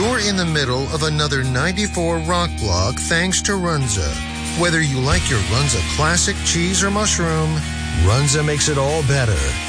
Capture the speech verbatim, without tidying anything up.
You're in the middle of another ninety-four rock block thanks to Runza. Whether you like your Runza classic cheese or mushroom, Runza makes it all better.